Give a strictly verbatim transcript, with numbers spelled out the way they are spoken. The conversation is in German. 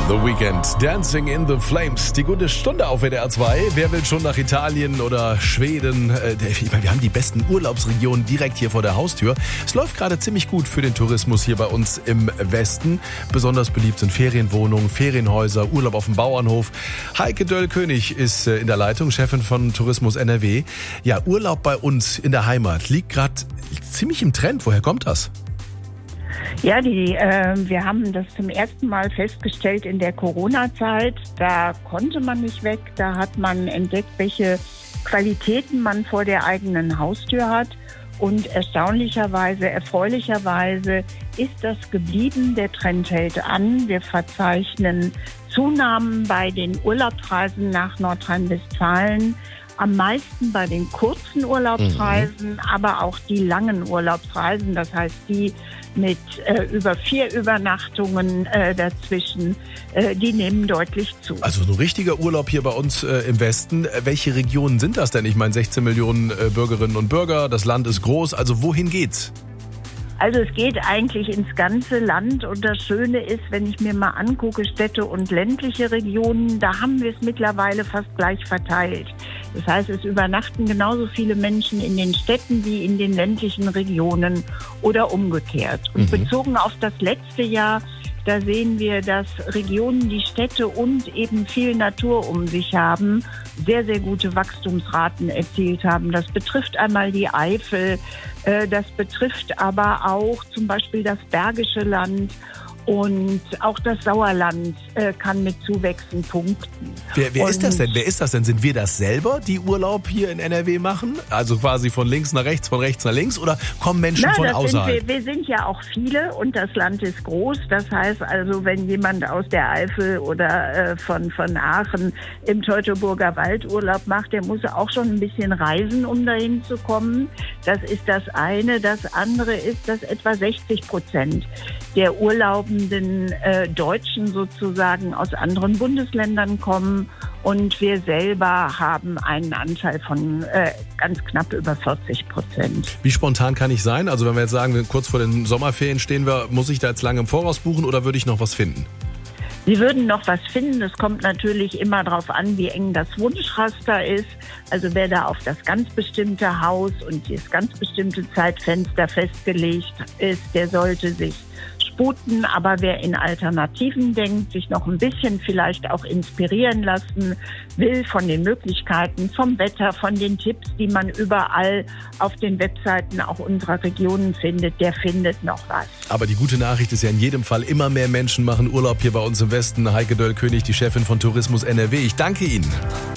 The Weekend, Dancing in the Flames. Die gute Stunde auf W D R zwei. Wer will schon nach Italien oder Schweden? Ich meine, wir haben die besten Urlaubsregionen direkt hier vor der Haustür. Es läuft gerade ziemlich gut für den Tourismus hier bei uns im Westen. Besonders beliebt sind Ferienwohnungen, Ferienhäuser, Urlaub auf dem Bauernhof. Heike Döll-König ist in der Leitung, Chefin von Tourismus N R W. Ja, Urlaub bei uns in der Heimat liegt gerade ziemlich im Trend. Woher kommt das? Ja, die, äh, wir haben das zum ersten Mal festgestellt in der Corona-Zeit. Da konnte man nicht weg. Da hat man entdeckt, welche Qualitäten man vor der eigenen Haustür hat. Und erstaunlicherweise, erfreulicherweise ist das geblieben. Der Trend hält an. Wir verzeichnen Zunahmen bei den Urlaubsreisen nach Nordrhein-Westfalen. Am meisten bei den kurzen Urlaubsreisen, mhm. aber auch die langen Urlaubsreisen, das heißt die mit äh, über vier Übernachtungen äh, dazwischen, äh, die nehmen deutlich zu. Also ein richtiger Urlaub hier bei uns äh, im Westen. Welche Regionen sind das denn? Ich meine sechzehn Millionen äh, Bürgerinnen und Bürger, das Land ist groß, also wohin geht's? Also es geht eigentlich ins ganze Land und das Schöne ist, wenn ich mir mal angucke, Städte und ländliche Regionen, da haben wir es mittlerweile fast gleich verteilt. Das heißt, es übernachten genauso viele Menschen in den Städten wie in den ländlichen Regionen oder umgekehrt. Und mhm. bezogen auf das letzte Jahr, da sehen wir, dass Regionen, die Städte und eben viel Natur um sich haben, sehr, sehr gute Wachstumsraten erzielt haben. Das betrifft einmal die Eifel, äh, das betrifft aber auch zum Beispiel das Bergische Land. Und auch das Sauerland äh, kann mit Zuwächsen punkten. Wer, wer ist das denn? Wer ist das denn? Sind wir das selber, die Urlaub hier in N R W machen? Also quasi von links nach rechts, von rechts nach links? Oder kommen Menschen Na, von das außerhalb? Sind wir, wir sind ja auch viele und das Land ist groß. Das heißt also, wenn jemand aus der Eifel oder äh, von, von Aachen im Teutoburger Wald Urlaub macht, der muss auch schon ein bisschen reisen, um dahin zu kommen. Das ist das eine. Das andere ist, dass etwa sechzig Prozent der Urlaubenden äh, Deutschen sozusagen aus anderen Bundesländern kommen und wir selber haben einen Anteil von äh, ganz knapp über vierzig Prozent. Wie spontan kann ich sein? Also wenn wir jetzt sagen, kurz vor den Sommerferien stehen wir, muss ich da jetzt lange im Voraus buchen oder würde ich noch was finden? Sie würden noch was finden. Es kommt natürlich immer darauf an, wie eng das Wunschraster ist. Also wer da auf das ganz bestimmte Haus und das ganz bestimmte Zeitfenster festgelegt ist, der sollte sich sputen. Aber wer in Alternativen denkt, sich noch ein bisschen vielleicht auch inspirieren lassen will von den Möglichkeiten, vom Wetter, von den Tipps, die man überall auf den Webseiten auch unserer Regionen findet, der findet noch was. Aber die gute Nachricht ist ja in jedem Fall, immer mehr Menschen machen Urlaub hier bei uns im Westen. Heike Döll-König, die Chefin von Tourismus N R W. Ich danke Ihnen.